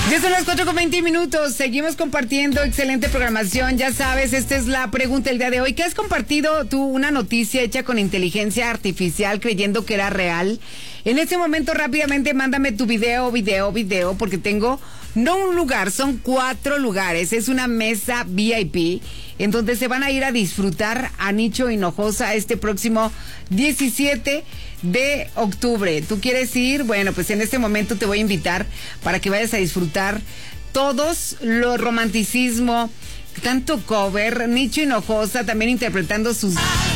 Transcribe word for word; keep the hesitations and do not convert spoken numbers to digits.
Ya son las cuatro con veinte minutos, seguimos compartiendo excelente programación, ya sabes, esta es la pregunta del día de hoy. ¿Qué has compartido tú una noticia hecha con inteligencia artificial creyendo que era real? En este momento rápidamente mándame tu video, video, video, porque tengo no un lugar, son cuatro lugares, es una mesa V I P en donde se van a ir a disfrutar a Nicho Hinojosa este próximo diecisiete de octubre. ¿Tú quieres ir? Bueno, pues en este momento te voy a invitar para que vayas a disfrutar todos los romanticismo, tanto cover, Nicho Hinojosa también interpretando sus